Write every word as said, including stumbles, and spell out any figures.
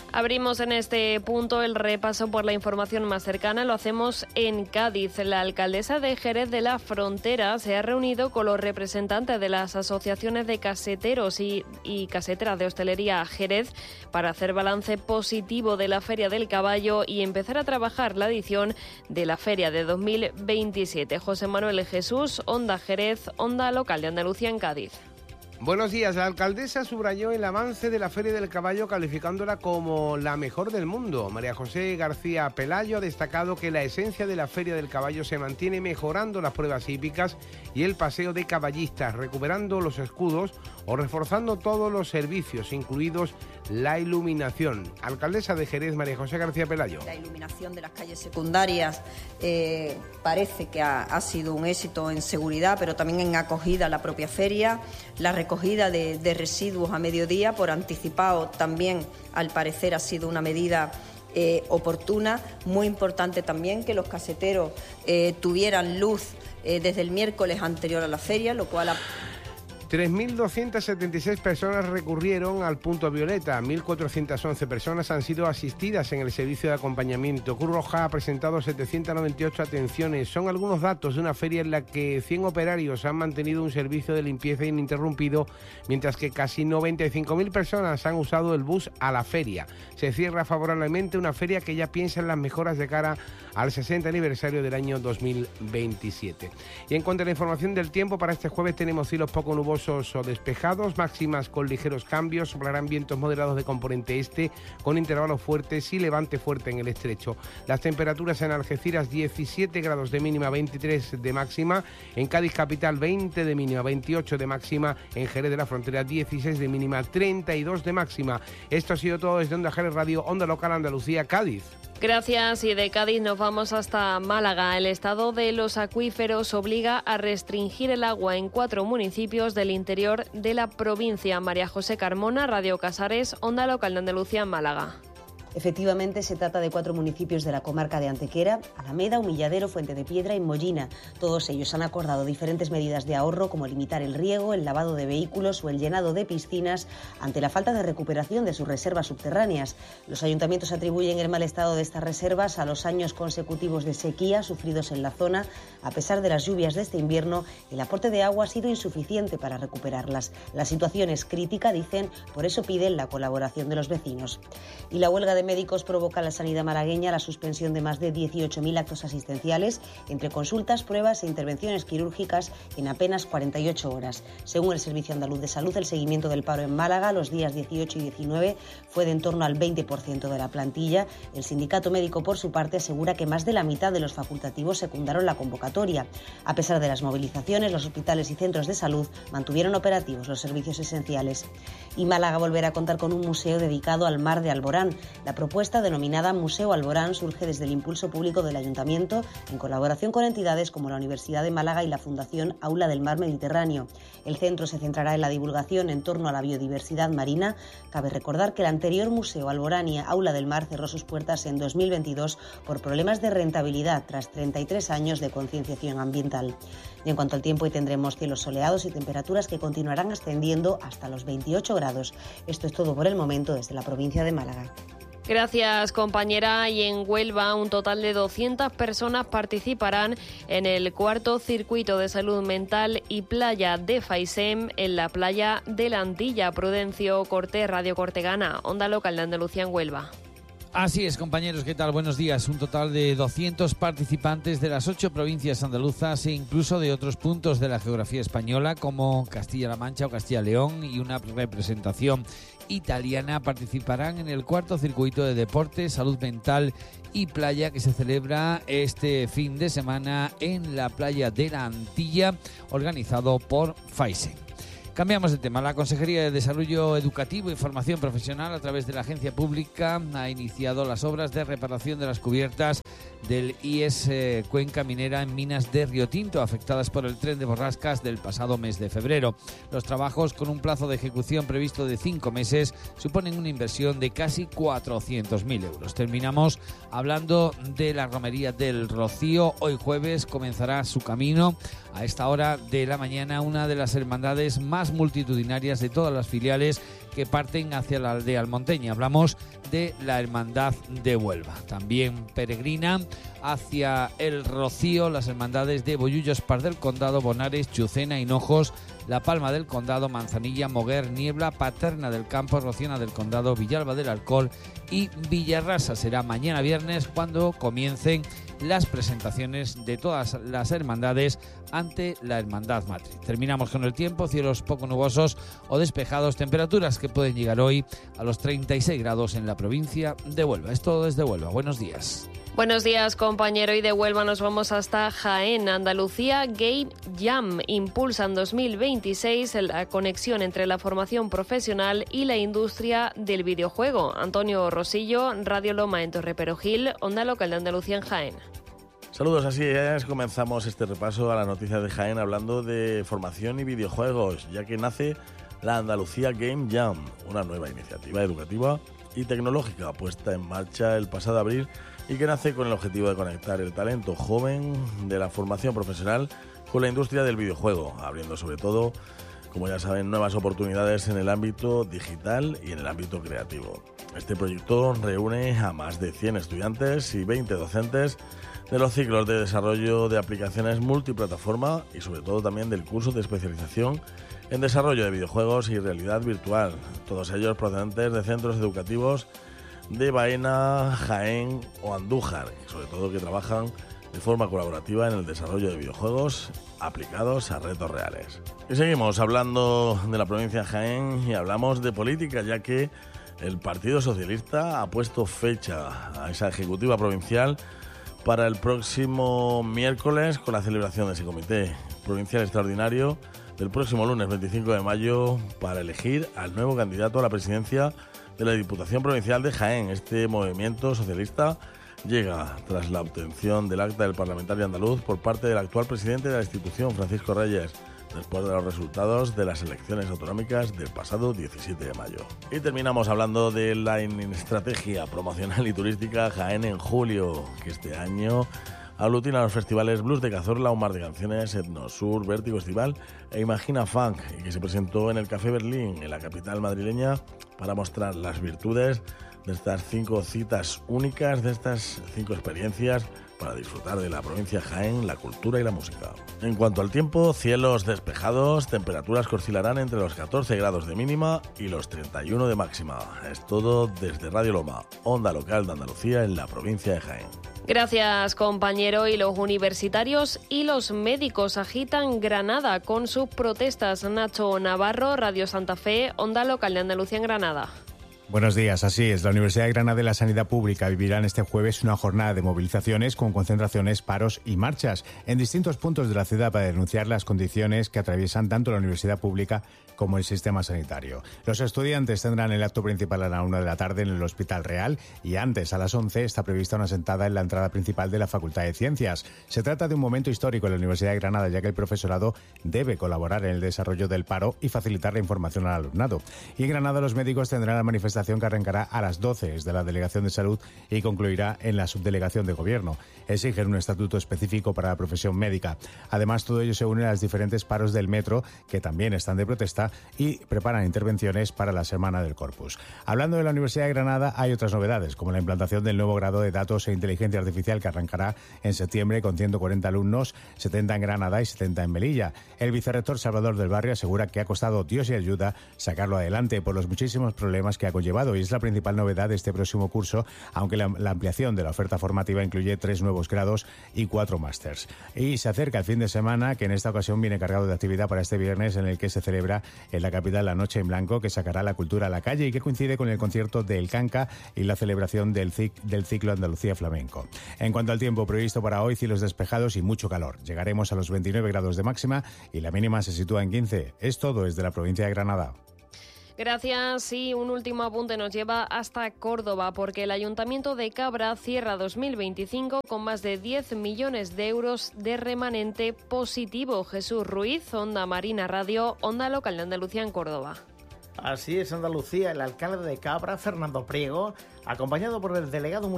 Abrimos en este punto el repaso por la información más cercana. Lo hacemos en Cádiz. La alcaldesa de Jerez de la Frontera se ha reunido con los representantes de las asociaciones de caseteros y, y caseteras de hostelería Jerez para hacer balance positivo de la Feria del Caballo y empezar a trabajar la edición de la Feria de dos mil veintisiete. José Manuel Jesús, Onda Jerez, Onda Local de Andalucía en Cádiz. Buenos días. La alcaldesa subrayó el avance de la Feria del Caballo calificándola como la mejor del mundo. María José García Pelayo ha destacado que la esencia de la Feria del Caballo se mantiene mejorando las pruebas hípicas y el paseo de caballistas, recuperando los escudos o reforzando todos los servicios, incluidos la iluminación. Alcaldesa de Jerez, María José García Pelayo. La iluminación de las calles secundarias eh, parece que ha, ha sido un éxito en seguridad, pero también en acogida a la propia feria. La recogida de, de residuos a mediodía por anticipado también, al parecer, ha sido una medida eh, oportuna. Muy importante también que los caseteros eh, tuvieran luz eh, desde el miércoles anterior a la feria, lo cual ha... tres mil doscientas setenta y seis personas recurrieron al punto violeta, mil cuatrocientas once personas han sido asistidas en el servicio de acompañamiento. Cruz Roja ha presentado setecientas noventa y ocho atenciones. Son algunos datos de una feria en la que cien operarios han mantenido un servicio de limpieza ininterrumpido, mientras que casi noventa y cinco mil personas han usado el bus a la feria. Se cierra favorablemente una feria que ya piensa en las mejoras de cara al sesenta aniversario del año dos mil veintisiete. Y en cuanto a la información del tiempo, para este jueves tenemos cielos poco nubosos o despejados, máximas con ligeros cambios, soplarán vientos moderados de componente este con intervalos fuertes y levante fuerte en el estrecho. Las temperaturas en Algeciras diecisiete grados de mínima, veintitrés de máxima, en Cádiz capital veinte de mínima, veintiocho de máxima, en Jerez de la Frontera dieciséis de mínima, treinta y dos de máxima. Esto ha sido todo desde Onda Jerez Radio, Onda Local Andalucía, Cádiz. Gracias. Y de Cádiz nos vamos hasta Málaga. El estado de los acuíferos obliga a restringir el agua en cuatro municipios del interior de la provincia. María José Carmona, Radio Casares, Onda Local de Andalucía en Málaga. Efectivamente, se trata de cuatro municipios de la comarca de Antequera, Alameda, Humilladero, Fuente de Piedra y Mollina. Todos ellos han acordado diferentes medidas de ahorro, como limitar el riego, el lavado de vehículos o el llenado de piscinas ante la falta de recuperación de sus reservas subterráneas. Los ayuntamientos atribuyen el mal estado de estas reservas a los años consecutivos de sequía sufridos en la zona. A pesar de las lluvias de este invierno, el aporte de agua ha sido insuficiente para recuperarlas. La situación es crítica, dicen, por eso piden la colaboración de los vecinos. Y la huelga de médicos provoca en la sanidad malagueña la suspensión de más de dieciocho mil actos asistenciales, entre consultas, pruebas e intervenciones quirúrgicas en apenas cuarenta y ocho horas. Según el Servicio Andaluz de Salud, el seguimiento del paro en Málaga los días dieciocho y diecinueve fue de en torno al veinte por ciento de la plantilla. El sindicato médico, por su parte, asegura que más de la mitad de los facultativos secundaron la convocatoria. A pesar de las movilizaciones, los hospitales y centros de salud mantuvieron operativos los servicios esenciales. Y Málaga volverá a contar con un museo dedicado al mar de Alborán. La propuesta, denominada Museo Alborán, surge desde el impulso público del Ayuntamiento, en colaboración con entidades como la Universidad de Málaga y la Fundación Aula del Mar Mediterráneo. El centro se centrará en la divulgación en torno a la biodiversidad marina. Cabe recordar que el anterior Museo Alborán y Aula del Mar cerró sus puertas en dos mil veintidós por problemas de rentabilidad, tras treinta y tres años de concienciación ambiental. Y en cuanto al tiempo, hoy tendremos cielos soleados y temperaturas que continuarán ascendiendo hasta los veintiocho grados. Esto es todo por el momento desde la provincia de Málaga. Gracias, compañera. Y en Huelva, un total de doscientas personas participarán en el cuarto circuito de salud mental y playa de Faisem en la playa de la Antilla. Prudencio Cortés, Radio Cortegana, Onda Local de Andalucía en Huelva. Así es, compañeros, ¿qué tal? Buenos días. Un total de doscientos participantes de las ocho provincias andaluzas e incluso de otros puntos de la geografía española como Castilla-La Mancha o Castilla-León, y una representación italiana participarán en el cuarto circuito de deporte, salud mental y playa que se celebra este fin de semana en la playa de la Antilla, organizado por Faisem. Cambiamos de tema. La Consejería de Desarrollo Educativo y Formación Profesional, a través de la agencia pública, ha iniciado las obras de reparación de las cubiertas del I E S Cuenca Minera en Minas de Riotinto, afectadas por el tren de borrascas del pasado mes de febrero. Los trabajos, con un plazo de ejecución previsto de cinco meses, suponen una inversión de casi cuatrocientos mil euros. Terminamos hablando de la Romería del Rocío. Hoy jueves comenzará su camino. A esta hora de la mañana, una de las hermandades más multitudinarias de todas las filiales que parten hacia la aldea almonteña. Hablamos de la Hermandad de Huelva. También peregrinan hacia el Rocío las hermandades de Bollullo, Espar del Condado, Bonares, Chucena, Hinojos, La Palma del Condado, Manzanilla, Moguer, Niebla, Paterna del Campo, Rociana del Condado, Villalba del Alcor y Villarrasa. Será mañana viernes cuando comiencen las presentaciones de todas las hermandades ante la Hermandad Matriz. Terminamos con el tiempo, cielos poco nubosos o despejados, temperaturas que pueden llegar hoy a los treinta y seis grados en la provincia de Huelva. Es todo desde Huelva. Buenos días. Buenos días, compañero. Y de Huelva nos vamos hasta Jaén. Andalucía Game Jam impulsa en dos mil veintiséis la conexión entre la formación profesional y la industria del videojuego. Antonio Rosillo, Radio Loma en Torreperogil, Onda Local de Andalucía en Jaén. Saludos, así es, comenzamos este repaso a la noticia de Jaén hablando de formación y videojuegos, ya que nace la Andalucía Game Jam, una nueva iniciativa educativa y tecnológica puesta en marcha el pasado abril y que nace con el objetivo de conectar el talento joven de la formación profesional con la industria del videojuego, abriendo sobre todo, como ya saben, nuevas oportunidades en el ámbito digital y en el ámbito creativo. Este proyecto reúne a más de cien estudiantes y veinte docentes de los ciclos de desarrollo de aplicaciones multiplataforma y sobre todo también del curso de especialización en desarrollo de videojuegos y realidad virtual, todos ellos procedentes de centros educativos de Baena, Jaén o Andújar, sobre todo que trabajan de forma colaborativa en el desarrollo de videojuegos aplicados a retos reales. Y seguimos hablando de la provincia de Jaén y hablamos de política, ya que el Partido Socialista ha puesto fecha a esa ejecutiva provincial para el próximo miércoles con la celebración de ese comité provincial extraordinario del próximo lunes veinticinco de mayo para elegir al nuevo candidato a la presidencia de la Diputación Provincial de Jaén. Este movimiento socialista llega tras la obtención del acta del parlamentario andaluz por parte del actual presidente de la institución, Francisco Reyes, después de los resultados de las elecciones autonómicas del pasado diecisiete de mayo. Y terminamos hablando de la estrategia promocional y turística Jaén en julio, que este año aglutina los festivales Blues de Cazorla, un mar de canciones, Etnosur, Vértigo Estival e Imagina Funk, y que se presentó en el Café Berlín, en la capital madrileña, para mostrar las virtudes de estas cinco citas únicas, de estas cinco experiencias para disfrutar de la provincia de Jaén, la cultura y la música. En cuanto al tiempo, cielos despejados, temperaturas que oscilarán entre los catorce grados de mínima y los treinta y uno de máxima. Es todo desde Radio Loma, Onda Local de Andalucía en la provincia de Jaén. Gracias, compañero. Y los universitarios y los médicos agitan Granada con sus protestas. Nacho Navarro, Radio Santa Fe, Onda Local de Andalucía en Granada. Buenos días, así es. La Universidad de Granada y la Sanidad Pública vivirán este jueves una jornada de movilizaciones con concentraciones, paros y marchas en distintos puntos de la ciudad para denunciar las condiciones que atraviesan tanto la universidad pública como el sistema sanitario. Los estudiantes tendrán el acto principal a la una de la tarde en el Hospital Real y antes, a las once, está prevista una sentada en la entrada principal de la Facultad de Ciencias. Se trata de un momento histórico en la Universidad de Granada, ya que el profesorado debe colaborar en el desarrollo del paro y facilitar la información al alumnado. Y en Granada los médicos tendrán la manifestación que arrancará a las doce desde la Delegación de Salud y concluirá en la Subdelegación de Gobierno. Exigen un estatuto específico para la profesión médica. Además, todo ello se une a los diferentes paros del metro, que también están de protesta, y preparan intervenciones para la Semana del Corpus. Hablando de la Universidad de Granada, hay otras novedades, como la implantación del nuevo grado de Datos e Inteligencia Artificial que arrancará en septiembre con ciento cuarenta alumnos, setenta en Granada y setenta en Melilla. El vicerrector Salvador del Barrio asegura que ha costado Dios y ayuda sacarlo adelante por los muchísimos problemas que ha conllevado, y es la principal novedad de este próximo curso, aunque la, la ampliación de la oferta formativa incluye tres nuevos grados y cuatro másters. Y se acerca el fin de semana, que en esta ocasión viene cargado de actividad para este viernes, en el que se celebra en la capital la Noche en Blanco, que sacará la cultura a la calle y que coincide con el concierto del Canca y la celebración del, cic, del ciclo Andalucía Flamenco. En cuanto al tiempo previsto para hoy, cielos despejados y mucho calor. Llegaremos a los veintinueve grados de máxima y la mínima se sitúa en quince. Es todo desde la provincia de Granada. Gracias. Y un último apunte nos lleva hasta Córdoba, porque el Ayuntamiento de Cabra cierra dos mil veinticinco con más de diez millones de euros de remanente positivo. Jesús Ruiz, Onda Marina Radio, Onda Local de Andalucía en Córdoba. Así es, Andalucía. El alcalde de Cabra, Fernando Priego, acompañado por el delegado